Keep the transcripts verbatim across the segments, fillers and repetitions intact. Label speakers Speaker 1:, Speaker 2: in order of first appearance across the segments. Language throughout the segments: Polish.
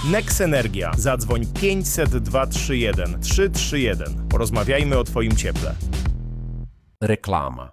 Speaker 1: Nex Energia. Zadzwoń pięćset dwa trzy jeden trzy trzy jeden. Porozmawiajmy o Twoim cieple.
Speaker 2: Reklama.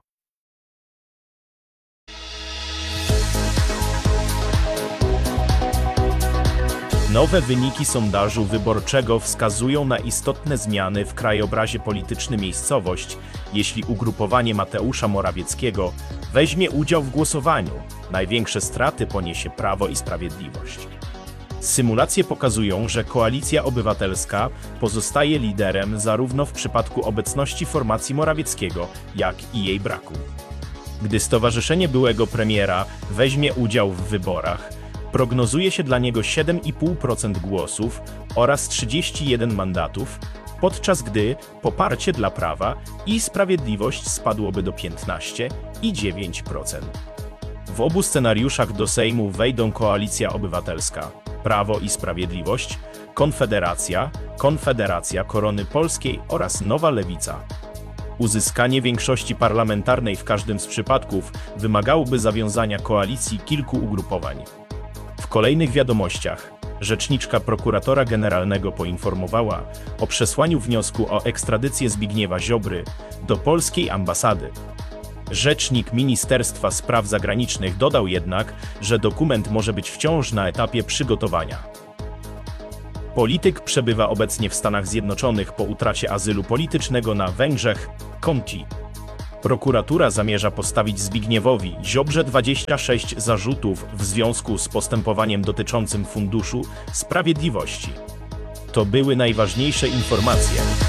Speaker 1: Nowe wyniki sondażu wyborczego wskazują na istotne zmiany w krajobrazie politycznym miejscowość, jeśli ugrupowanie Mateusza Morawieckiego weźmie udział w głosowaniu. Największe straty poniesie Prawo i Sprawiedliwość. Symulacje pokazują, że Koalicja Obywatelska pozostaje liderem zarówno w przypadku obecności formacji Morawieckiego, jak i jej braku. Gdy Stowarzyszenie Byłego Premiera weźmie udział w wyborach, prognozuje się dla niego siedem i pół procent głosów oraz trzydzieści jeden mandatów, podczas gdy poparcie dla Prawa i Sprawiedliwość spadłoby do piętnaście i dziewięć procent. W obu scenariuszach do Sejmu wejdą Koalicja Obywatelska, Prawo i Sprawiedliwość, Konfederacja, Konfederacja Korony Polskiej oraz Nowa Lewica. Uzyskanie większości parlamentarnej w każdym z przypadków wymagałoby zawiązania koalicji kilku ugrupowań. W kolejnych wiadomościach rzeczniczka prokuratora generalnego poinformowała o przesłaniu wniosku o ekstradycję Zbigniewa Ziobry do polskiej ambasady. Rzecznik Ministerstwa Spraw Zagranicznych dodał jednak, że dokument może być wciąż na etapie przygotowania. Polityk przebywa obecnie w Stanach Zjednoczonych po utracie azylu politycznego na Węgrzech, Conti. Prokuratura zamierza postawić Zbigniewowi Ziobrze dwadzieścia sześć zarzutów w związku z postępowaniem dotyczącym Funduszu Sprawiedliwości. To były najważniejsze informacje.